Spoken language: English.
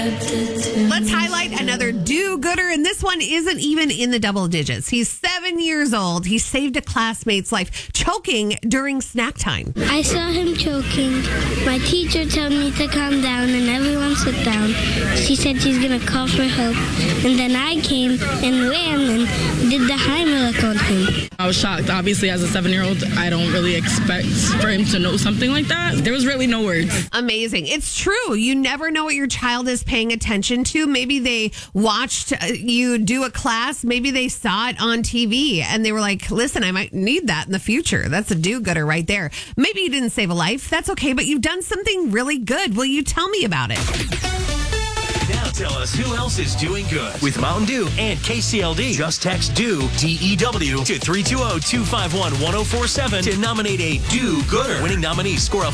Let's highlight another do-gooder, and this one isn't even in the double digits. He's 7 years old. He saved a classmate's life, choking during snack time. I saw him choking. My teacher told me to calm down and everyone sit down. She said she's going to call for help. And then I came and ran and did the Heimlich on him. I was shocked. Obviously, as a 7-year-old, I don't really expect for him to know something like that. There was really no words. Amazing. It's true. You never know what your child is paying attention to. Maybe they watched you do a class. Maybe they saw it on TV and they were like, listen, I might need that in the future. That's a do-gooder right there. Maybe you didn't save a life. That's okay, but you've done something really good. Will you tell me about it? Now tell us who else is doing good with Mountain Dew and KCLD. Just text DEW, D-E-W, to 320-251-1047 to nominate a do-gooder. Winning nominees score a